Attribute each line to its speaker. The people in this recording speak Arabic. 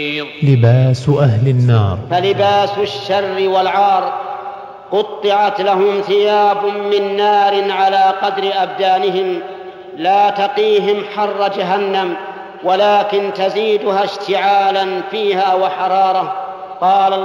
Speaker 1: لباس أهل النار.
Speaker 2: فلباس الشر والعار قطعت لهم ثياب من نار على قدر أبدانهم لا تقيهم حر جهنم ولكن تزيدها اشتعالا فيها وحرارة. قال